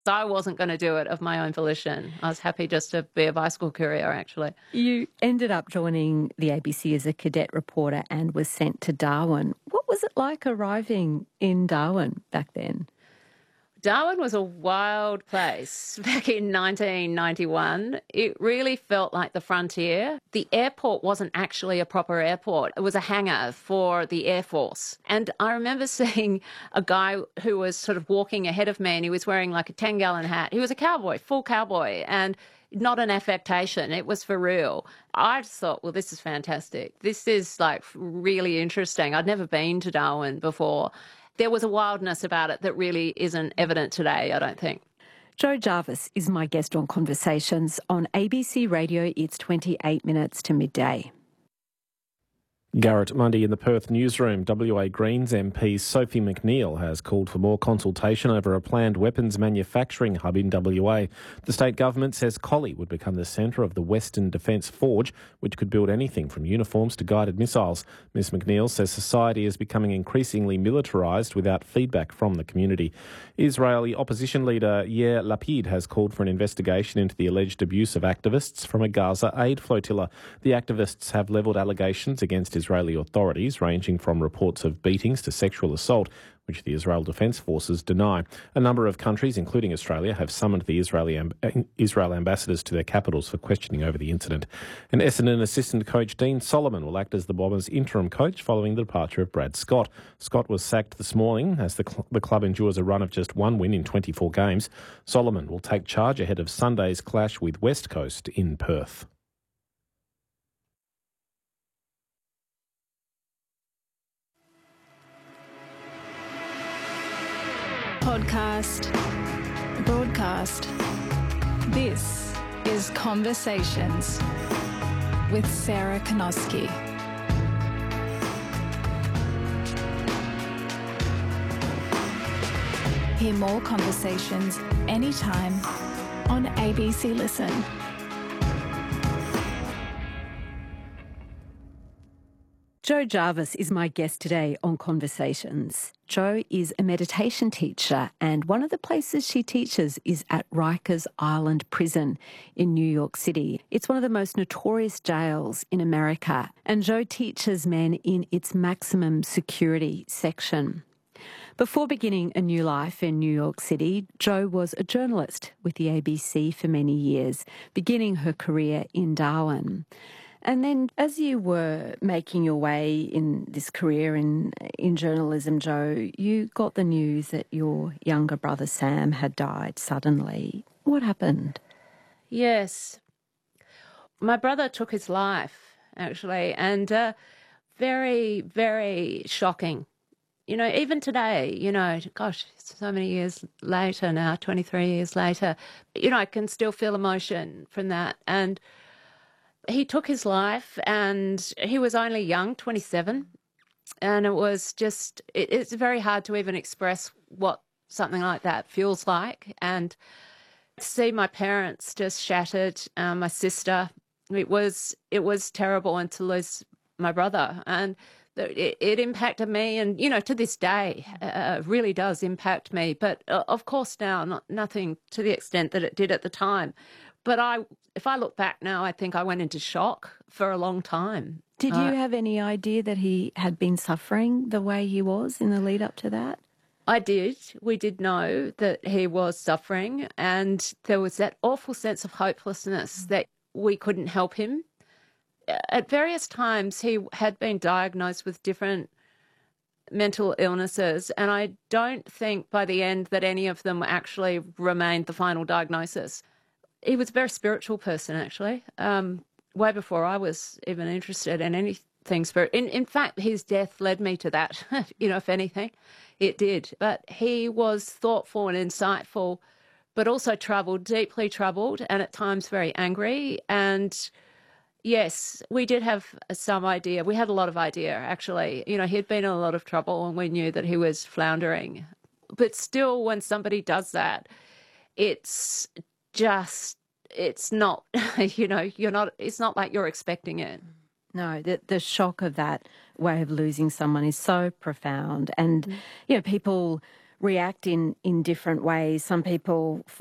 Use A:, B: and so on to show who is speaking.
A: I wasn't going to do it of my own volition. I was happy just to be a bicycle courier, actually.
B: You ended up joining the ABC as a cadet reporter and was sent to Darwin. What was it like arriving in Darwin back then?
A: Darwin was a wild place back in 1991. It really felt like the frontier. The airport wasn't actually a proper airport. It was a hangar for the Air Force. And I remember seeing a guy who was sort of walking ahead of me and he was wearing like a 10-gallon hat. He was a cowboy, full cowboy, and not an affectation. It was for real. I just thought, well, this is fantastic. This is like really interesting. I'd never been to Darwin before. There was a wildness about it that really isn't evident today, I don't think.
B: Jo Jarvis is my guest on Conversations. On ABC Radio, it's 28 minutes to midday.
C: Garrett Mundy in the Perth newsroom. WA Greens MP Sophie McNeil has called for more consultation over a planned weapons manufacturing hub in WA. The state government says Collie would become the centre of the Western Defence Forge, which could build anything from uniforms to guided missiles. Ms McNeil says society is becoming increasingly militarised without feedback from the community. Israeli opposition leader Yair Lapid has called for an investigation into the alleged abuse of activists from a Gaza aid flotilla. The activists have levelled allegations against Israeli authorities, ranging from reports of beatings to sexual assault, which the Israel Defence Forces deny. A number of countries, including Australia, have summoned the Israel ambassadors to their capitals for questioning over the incident. And Essendon assistant coach Dean Solomon will act as the Bombers' interim coach following the departure of Brad Scott. Scott was sacked this morning as the club endures a run of just one win in 24 games. Solomon will take charge ahead of Sunday's clash with West Coast in Perth.
D: Podcast, broadcast. This is Conversations with Sarah Konoski. Hear more conversations anytime on ABC Listen.
B: Jo Jarvis is my guest today on Conversations. Jo is a meditation teacher, and one of the places she teaches is at Rikers Island Prison in New York City. It's one of the most notorious jails in America, and Jo teaches men in its maximum security section. Before beginning a new life in New York City, Jo was a journalist with the ABC for many years, beginning her career in Darwin. And then as you were making your way in this career in journalism, Jo, you got the news that your younger brother Sam had died suddenly. What happened?
A: Yes. My brother took his life, actually, and very, very shocking. You know, even today, gosh, so many years later now, 23 years later, I can still feel emotion from that. And he took his life and he was only young, 27. And it was just, it's very hard to even express what something like that feels like. And to see my parents just shattered, my sister, it was terrible, and to lose my brother. And it impacted me, and, to this day, really does impact me. But of course now, nothing to the extent that it did at the time. But if I look back now, I think I went into shock for a long time.
B: Did you have any idea that he had been suffering the way he was in the lead up to that?
A: I did. We did know that he was suffering, and there was that awful sense of hopelessness that we couldn't help him. At various times, he had been diagnosed with different mental illnesses, and I don't think by the end that any of them actually remained the final diagnosis. He was a very spiritual person, actually, way before I was even interested in anything spiritual. In fact, his death led me to that, if anything, it did. But he was thoughtful and insightful, but also troubled, deeply troubled, and at times very angry. And yes, we did have some idea. We had a lot of idea, actually. He had been in a lot of trouble, and we knew that he was floundering. But still, when somebody does that, it's not, it's not like you're expecting it.
B: No, the shock of that way of losing someone is so profound. And, people react in different ways. Some people